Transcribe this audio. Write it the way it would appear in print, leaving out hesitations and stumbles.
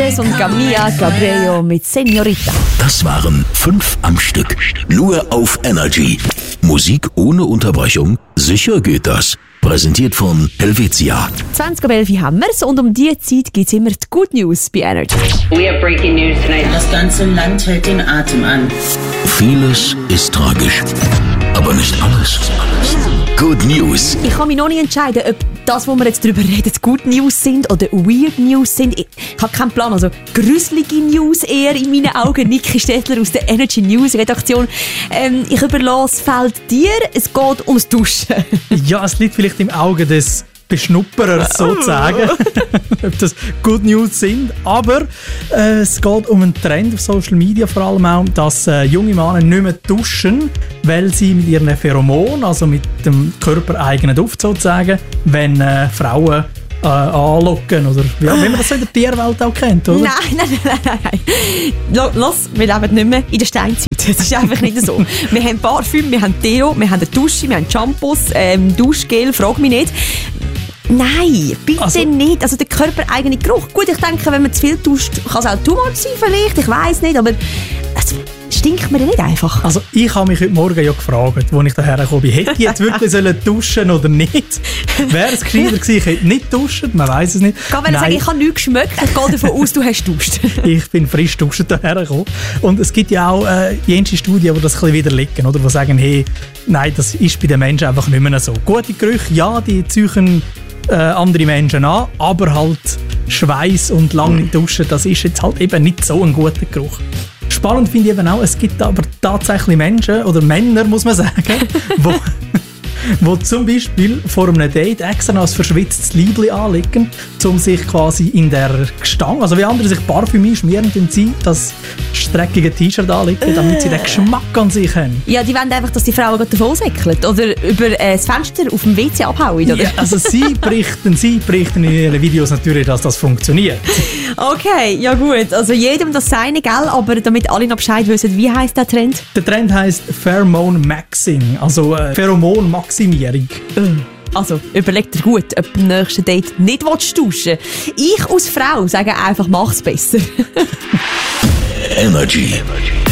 Mendes und Camila Cabello mit Señorita. Das waren 5 am Stück. Nur auf Energy. Musik ohne Unterbrechung? Sicher geht das. Präsentiert von Helvetia. 20:11 haben wir's und um diese Zeit gibt's immer die Good News bei Energy. We have breaking news tonight. Das ganze Land hält den Atem an. Vieles ist tragisch, aber nicht alles. Good News. Ich kann mich noch nicht entscheiden, ob das, wo wir jetzt drüber reden, Good News sind oder Weird News sind. Ich habe keinen Plan. Also gruselige News eher in meinen Augen. Niki Stettler aus der Energy News Redaktion. Ich überlasse das Feld dir. Es geht ums Duschen. Ja, es liegt vielleicht im Auge des Beschnupperers sozusagen, ob das Good News sind. Aber es geht um einen Trend auf Social Media vor allem auch, dass junge Männer nicht mehr duschen, weil sie mit ihren Pheromonen, also mit dem körpereigenen Duft sozusagen, wenn Frauen anlocken oder ja, wenn man das so in der Tierwelt auch kennt, oder? Nein. Los, wir leben nicht mehr in der Steinzeit. Das ist einfach nicht so. Wir haben Parfüm, wir haben Deo, wir haben eine Dusche, wir haben Shampoos, Duschgel, frag mich nicht. Nein, bitte nicht. Also der körpereigene Geruch. Gut, ich denke, wenn man zu viel duscht, kann es auch too much sein vielleicht. Ich weiss nicht, aber es stinkt mir nicht einfach. Also ich habe mich heute Morgen ja gefragt, als ich daher gekommen bin, hätte ich jetzt wirklich duschen oder nicht? Wäre es gescheiter gewesen, ich hätte nicht duschen, man weiss es nicht. Ich kann sagen, ich habe nichts geschmeckt, ich gehe davon aus, du hast duscht. Ich bin frisch duschen daher gekommen. Und es gibt ja auch jenste Studien, die das ein bisschen widerlegen, oder? Die sagen, hey, nein, das ist bei den Menschen einfach nicht mehr so. Gute Gerüche, ja, die ziehen andere Menschen an, aber halt Schweiß und lange nicht duschen, das ist jetzt halt eben nicht so ein guter Geruch. Spannend finde ich eben auch, es gibt aber tatsächlich Menschen, oder Männer muss man sagen, wo zum Beispiel vor einem Date extra noch ein verschwitztes Liebli anlegen, um sich quasi in der Gestank, also wie andere sich Parfüm einschmieren, und sie das streckige T-Shirt anlegen, damit sie den Geschmack an sich haben. Ja, die wollen einfach, dass die Frauen davon säckeln oder über das Fenster auf dem WC abhauen, oder? Ja, also sie berichten in ihren Videos natürlich, dass das funktioniert. Okay, ja gut, also jedem das seine, gell? Aber damit alle noch Bescheid wissen, wie heisst der Trend? Der Trend heisst Pheromone Maxing, also Pheromonmaximierung. Also, überleg dir gut, ob du beim nächsten Date nicht duschen willst. Ich als Frau sage einfach, mach's besser. Energy.